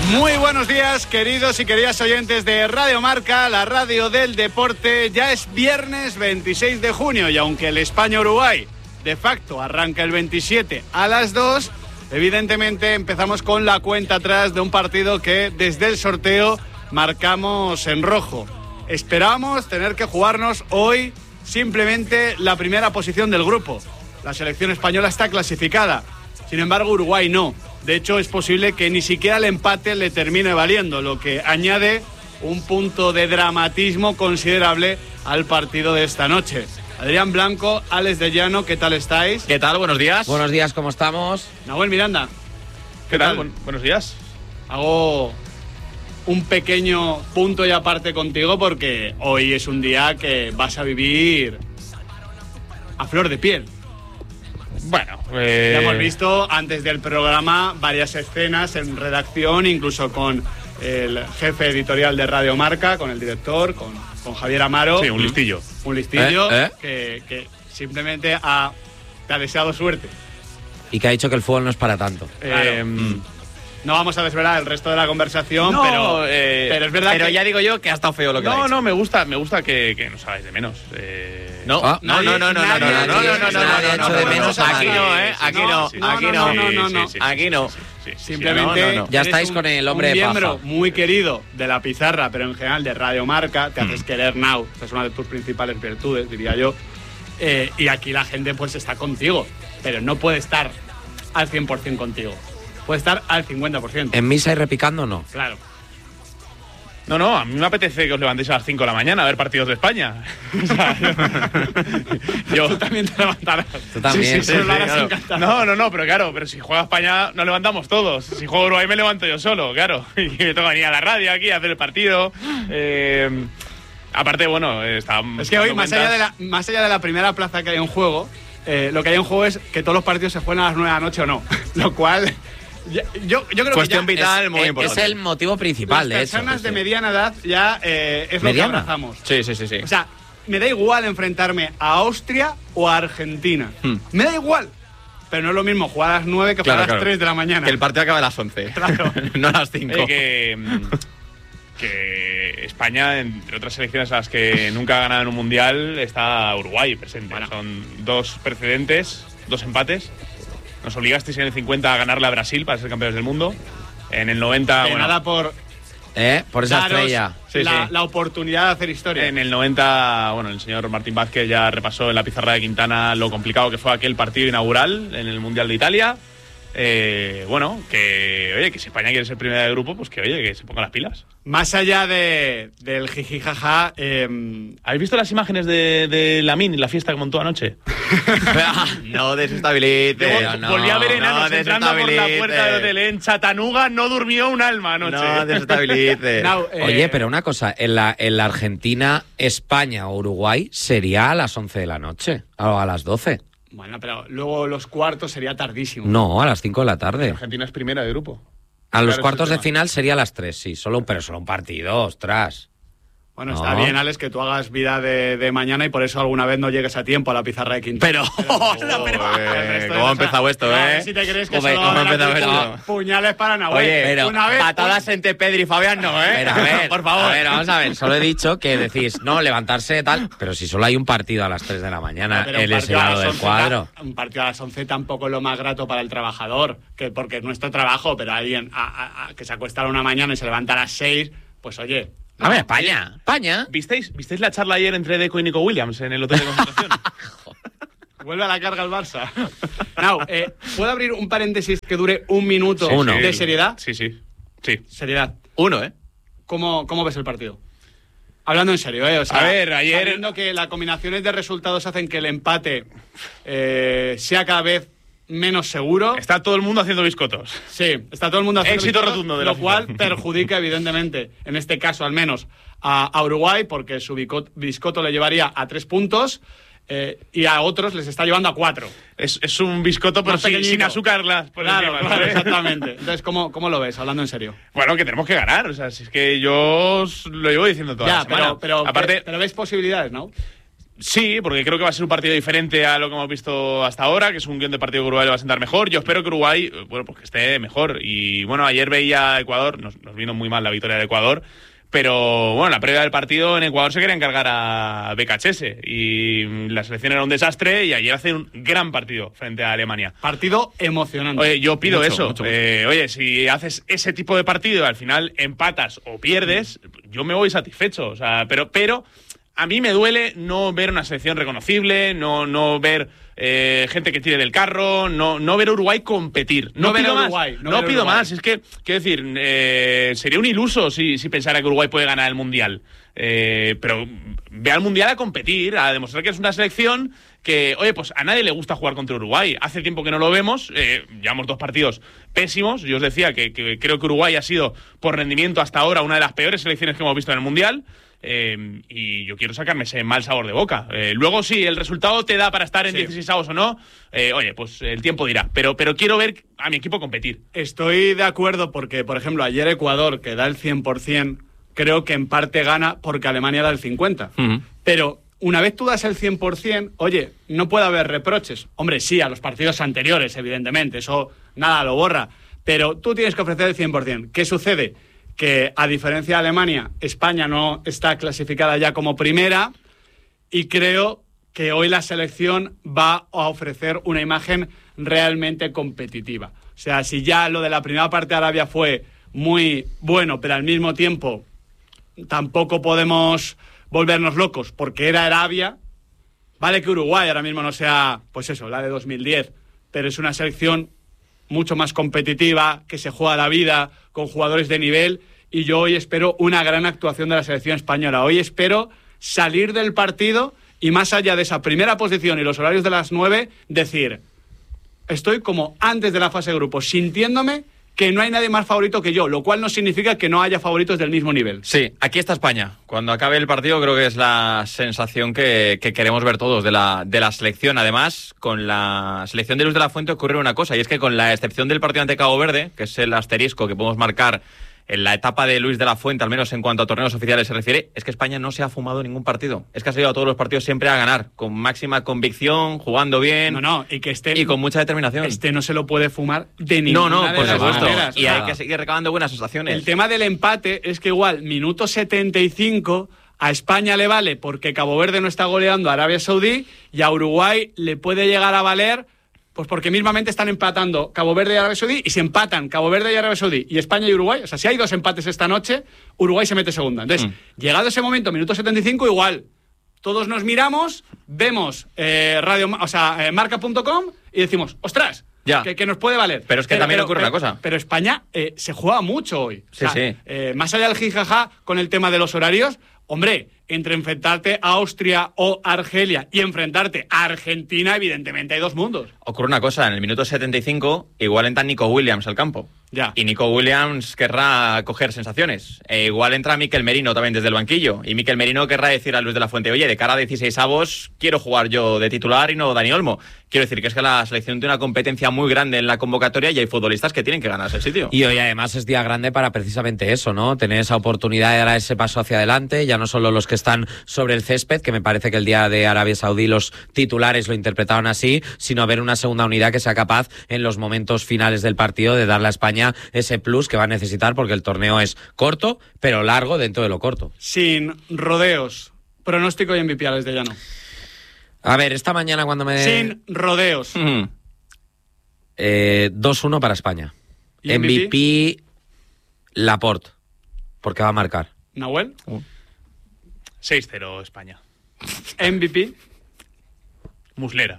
Muy buenos días, queridos y queridas oyentes de Radio Marca, la radio del deporte. Ya es viernes 26 de junio y aunque el España-Uruguay de facto arranca el 27 a las 2, evidentemente empezamos con la cuenta atrás de un partido que desde el sorteo marcamos en rojo. Esperábamos tener que jugarnos hoy simplemente la primera posición del grupo. La selección española está clasificada, sin embargo Uruguay no. De hecho, es posible que ni siquiera el empate le termine valiendo, lo que añade un punto de dramatismo considerable al partido de esta noche. Adrián Blanco, Alex de Llano, ¿qué tal estáis? ¿Qué tal? Buenos días. Buenos días, ¿cómo estamos? Nahuel Miranda. ¿Qué tal? Buenos días. Hago un pequeño punto y aparte contigo porque hoy es un día que vas a vivir a flor de piel. Bueno, ya hemos visto antes del programa varias escenas en redacción, incluso con el jefe editorial de Radio Marca, con el director, con Javier Amaro. Sí, un listillo. Un listillo que simplemente te ha deseado suerte. Y que ha dicho que el fútbol no es para tanto. Claro. No vamos a desvelar el resto de la conversación, no, pero es verdad pero que ya digo yo que ha estado feo lo que ha dicho. No, me gusta que nos hagáis de menos. No. Aquí no. Simplemente ya estáis con el hombre de paja. Un miembro muy querido de la pizarra, pero en general de Radio Marca, te haces querer now. Esa es una de tus principales virtudes, diría yo. Y aquí la gente pues está contigo, pero no puede estar al 100% contigo. Puede estar al 50%. ¿En misa y repicando no? Claro. No, a mí me apetece que os levantéis a las 5 de la mañana a ver partidos de España. O sea, Tú también te levantarás. Tú también. Sí, claro. No, pero si juega España nos levantamos todos. Si juega Uruguay me levanto yo solo, claro. Y me toca venir a la radio aquí a hacer el partido. Aparte, bueno, es que hoy, más allá de la primera plaza que hay en juego, lo que hay en juego es que todos los partidos se juegan a las 9 de la noche o no. Lo cual... Yo creo cuestión que vital muy importante. Es el motivo principal, de hecho. Las personas de mediana edad ya es lo que abrazamos. Sí. O sea, me da igual enfrentarme a Austria o a Argentina. Me da igual. Pero no es lo mismo jugar a las 9 que jugar a las 3 de la mañana. Que el partido acaba a las 11. Claro. No a las 5. Que España, entre otras selecciones a las que nunca ha ganado en un mundial, está Uruguay presente. Bueno. Son 2 precedentes, 2 empates. Nos obligasteis en el 50 a ganarle a Brasil para ser campeones del mundo. En el 90... nada por esa estrella. La oportunidad de hacer historia. En el 90, bueno, el señor Martín Vázquez ya repasó en la pizarra de Quintana lo complicado que fue aquel partido inaugural en el Mundial de Italia. Bueno, que si España quiere ser primera de grupo, pues que se ponga las pilas. Más allá del jiji jaja, ¿habéis visto las imágenes de Lamine y la fiesta que montó anoche? No desestabilice. Volví a ver enanos entrando por la puerta del hotel en Chattanooga, no durmió un alma anoche. No desestabilice. Oye, pero una cosa, en la Argentina, España o Uruguay sería a las 11 de la noche, o a las 12. Bueno, pero luego los cuartos sería tardísimo. No, a las 5 de la tarde. Argentina es primera de grupo. A los cuartos de final sería a las 3, sí. Pero solo un partido, ostras. Bueno, está bien, Alex, que tú hagas vida de mañana y por eso alguna vez no llegues a tiempo a la pizarra de Quintana. ¿Cómo ha empezado esto, Si te crees que solo van a puñales para Nahuel. Oye, pero patadas entre Pedri y Fabián no, Pero a ver, por favor. A ver, vamos a ver. Solo he dicho que decís, no, levantarse tal, pero si solo hay un partido a las 3 de la mañana, él es el lado del cuadro. Un partido a las 11 tampoco es lo más grato para el trabajador, porque es nuestro trabajo, pero alguien que se acuesta a la 1 mañana y se levanta a las 6, pues oye... A ver, España. ¿Visteis la charla ayer entre Deco y Nico Williams en el hotel de concentración? Vuelve a la carga el Barça. ¿Puedo abrir un paréntesis que dure un minuto de seriedad? Sí. Seriedad. ¿Cómo ves el partido? Hablando en serio, O sea, a ver, ayer... Sabiendo que las combinaciones de resultados hacen que el empate sea cada vez menos seguro. Está todo el mundo haciendo biscotos. Sí, está todo el mundo haciendo éxito biscotos, rotundo de lo cual perjudica evidentemente, en este caso al menos, a Uruguay, porque su biscoto le llevaría a 3 puntos y a otros les está llevando a 4. Es un biscoto pero sin azúcar. Claro, exactamente. Entonces, ¿cómo lo ves, hablando en serio? Bueno, que tenemos que ganar. O sea, si es que yo os lo llevo diciendo toda la semana. Pero ves posibilidades, ¿no? Sí, porque creo que va a ser un partido diferente a lo que hemos visto hasta ahora, que es un guión de partido que Uruguay le va a sentar mejor. Yo espero que Uruguay, pues que esté mejor. Y bueno, ayer veía a Ecuador, nos vino muy mal la victoria de Ecuador, pero bueno, la previa del partido en Ecuador se quería encargar a BKHS y la selección era un desastre y ayer hace un gran partido frente a Alemania. Partido emocionante. Oye, yo pido mucho. Oye, si haces ese tipo de partido y al final empatas o pierdes, yo me voy satisfecho. O sea, pero a mí me duele no ver una selección reconocible, no ver gente que tire del carro, no ver a Uruguay competir. No pido más. No pido más. Es que, quiero decir, sería un iluso si pensara que Uruguay puede ganar el Mundial. Pero ve al Mundial a competir, a demostrar que es una selección que, oye, pues a nadie le gusta jugar contra Uruguay. Hace tiempo que no lo vemos, llevamos 2 partidos pésimos. Yo os decía que creo que Uruguay ha sido, por rendimiento hasta ahora, una de las peores selecciones que hemos visto en el Mundial. Y yo quiero sacarme ese mal sabor de boca. Luego, si el resultado te da para estar en 16avos o no, oye, pues el tiempo dirá. Pero quiero ver a mi equipo competir. Estoy de acuerdo porque, por ejemplo, ayer Ecuador, que da el 100%, creo que en parte gana porque Alemania da el 50%. Uh-huh. Pero una vez tú das el 100%, oye, no puede haber reproches. Hombre, sí, a los partidos anteriores, evidentemente, eso nada lo borra. Pero tú tienes que ofrecer el 100%. ¿Qué sucede? Que a diferencia de Alemania, España no está clasificada ya como primera y creo que hoy la selección va a ofrecer una imagen realmente competitiva. O sea, si ya lo de la primera parte de Arabia fue muy bueno, pero al mismo tiempo tampoco podemos volvernos locos porque era Arabia, vale que Uruguay ahora mismo no sea, pues eso, la de 2010, pero es una selección mucho más competitiva, que se juega la vida, con jugadores de nivel, y yo hoy espero una gran actuación de la selección española. Hoy espero salir del partido y más allá de esa primera posición y los horarios de las 9, decir, estoy como antes de la fase de grupos, sintiéndome que no hay nadie más favorito que yo, lo cual no significa que no haya favoritos del mismo nivel. Sí, aquí está España. Cuando acabe el partido creo que es la sensación que queremos ver todos de la selección. Además, con la selección de Luis de la Fuente ocurre una cosa, y es que con la excepción del partido ante Cabo Verde, que es el asterisco que podemos marcar en la etapa de Luis de la Fuente, al menos en cuanto a torneos oficiales se refiere, es que España no se ha fumado ningún partido. Es que ha salido a todos los partidos siempre a ganar, con máxima convicción, jugando bien y con mucha determinación. No se lo puede fumar de ninguna por de las maneras. Y hay que seguir recabando buenas sensaciones. El tema del empate es que igual, minuto 75, a España le vale porque Cabo Verde no está goleando a Arabia Saudí y a Uruguay le puede llegar a valer pues porque mismamente están empatando Cabo Verde y Arabia Saudí, y si empatan Cabo Verde y Arabia Saudí y España y Uruguay, o sea, si hay 2 empates esta noche, Uruguay se mete segunda. Entonces, llegado ese momento, minuto 75, igual, todos nos miramos, vemos marca.com y decimos, ¡ostras! Ya. Que nos puede valer. Pero es que también ocurre una cosa. Pero España se juega mucho hoy. Sí, sí. Más allá del jijaja con el tema de los horarios, hombre, entre enfrentarte a Austria o Argelia y enfrentarte a Argentina, evidentemente hay 2 mundos. Ocurre una cosa, en el minuto 75 igual entra Nico Williams al campo. Ya. Y Nico Williams querrá coger sensaciones. Igual entra Mikel Merino también desde el banquillo. Y Mikel Merino querrá decir a Luis de la Fuente, oye, de cara a 16avos quiero jugar yo de titular y no Dani Olmo. Quiero decir que es que la selección tiene una competencia muy grande en la convocatoria y hay futbolistas que tienen que ganarse el sitio. Y hoy además es día grande para precisamente eso, ¿no? Tener esa oportunidad de dar ese paso hacia adelante, ya no solo los que están sobre el césped, que me parece que el día de Arabia Saudí los titulares lo interpretaron así, sino ver una segunda unidad que sea capaz en los momentos finales del partido de darle a España ese plus que va a necesitar porque el torneo es corto, pero largo dentro de lo corto. Sin rodeos, pronóstico y MVP desde Llano. A ver, esta mañana cuando me... Sin rodeos. 2-1 para España. ¿Y MVP Laporte, porque va a marcar. ¿Nahuel? 6-0 España. MVP Muslera.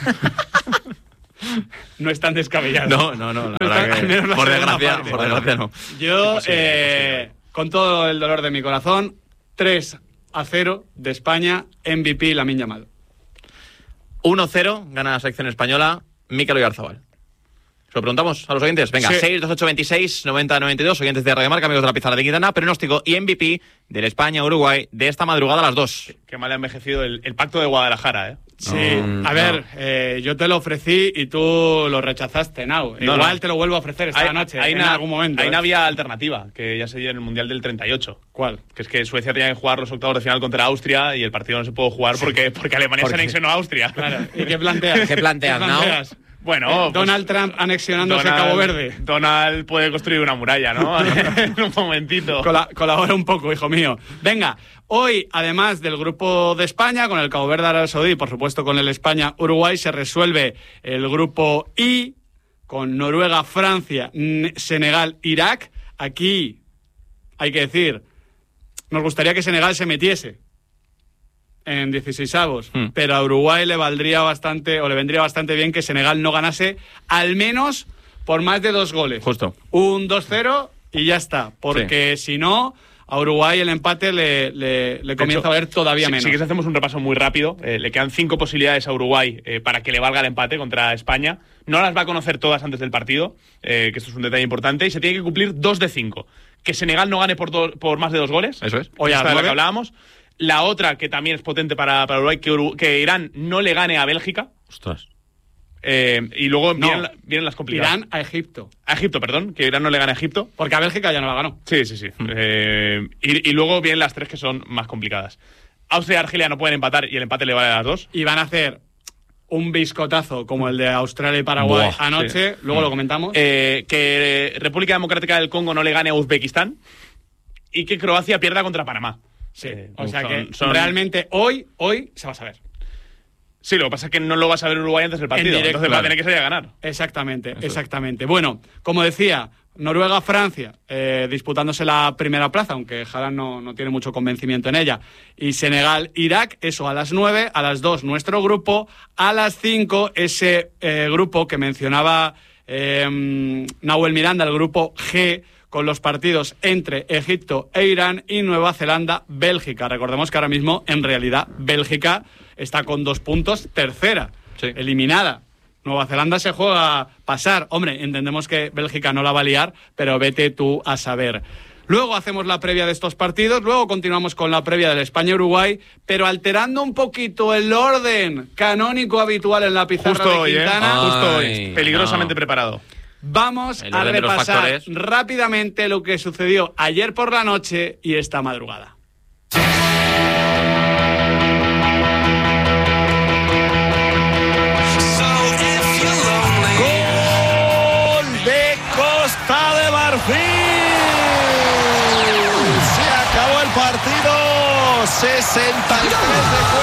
No es tan descabellado. No, la verdad que por desgracia no. Yo, con todo el dolor de mi corazón, 3-0 de España, MVP Lamine Yamal. 1-0 gana la selección española, Mikel Oyarzabal. ¿Se lo preguntamos a los oyentes? Venga, sí. 628269092, oyentes de Radio Marca, amigos de la Pizarra de Quintana, pronóstico y MVP del España-Uruguay de esta madrugada a las 2. Qué mal ha envejecido el pacto de Guadalajara, ¿eh? Sí, a ver, yo te lo ofrecí y tú lo rechazaste, Nau. Igual te lo vuelvo a ofrecer esta noche, en algún momento. Hay una vía alternativa, que ya se dio en el Mundial del 38. ¿Cuál? Que es que Suecia tenía que jugar los octavos de final contra Austria y el partido no se pudo jugar porque Alemania se anexionó a Austria. Claro. ¿Y qué planteas? ¿Qué planteas, Nau? Bueno, Donald Trump anexionándose Cabo Verde. Donald puede construir una muralla, ¿no? En un momentito. Colabora un poco, hijo mío. Venga, hoy, además del grupo de España, con el Cabo Verde, Arabia Saudí y, por supuesto, con el España-Uruguay, se resuelve el grupo I, con Noruega, Francia, Senegal, Irak. Aquí, hay que decir, nos gustaría que Senegal se metiese en 16avos, pero a Uruguay le vendría bastante bien que Senegal no ganase al menos por más de 2 goles. Justo. Un 2-0 y ya está, porque si no, a Uruguay el empate le comienza a valer todavía menos. Sí que si hacemos un repaso muy rápido, le quedan 5 posibilidades a Uruguay para que le valga el empate contra España. No las va a conocer todas antes del partido, que esto es un detalle importante, y se tiene que cumplir 2 de 5. Que Senegal no gane por más de 2 goles. Eso es. Hoy esta de la que hablábamos. La otra, que también es potente para Uruguay, que Irán no le gane a Bélgica. Ostras. Y luego vienen las complicadas. Irán a Egipto. A Egipto, perdón, que Irán no le gane a Egipto. Porque a Bélgica ya no la ganó. Sí. Y luego vienen las 3 que son más complicadas. Austria y Argelia no pueden empatar y el empate le vale a las 2. Y van a hacer un biscotazo como el de Australia y Paraguay anoche. Luego lo comentamos. Que República Democrática del Congo no le gane a Uzbekistán. Y que Croacia pierda contra Panamá. Sí, o sea que realmente hoy se va a saber. Sí, lo que pasa es que no lo va a saber Uruguay antes del partido, entonces va a tener que salir a ganar. Exactamente. Bueno, como decía, Noruega-Francia disputándose la primera plaza, aunque Haaland no tiene mucho convencimiento en ella. Y Senegal-Irak, eso a las 9, a las 2 nuestro grupo, a las 5 ese grupo que mencionaba Nahuel Miranda, el grupo G, con los partidos entre Egipto e Irán y Nueva Zelanda-Bélgica. Recordemos que ahora mismo, en realidad, Bélgica está con 2 puntos, tercera, eliminada. Nueva Zelanda se juega a pasar. Hombre, entendemos que Bélgica no la va a liar, pero vete tú a saber. Luego hacemos la previa de estos partidos, luego continuamos con la previa del España-Uruguay, pero alterando un poquito el orden canónico habitual en la pizarra de Quintana. Justo hoy, peligrosamente preparado. Vamos a repasar rápidamente lo que sucedió ayer por la noche y esta madrugada. Gol de Costa de Marfil. Se acabó el partido. 63 de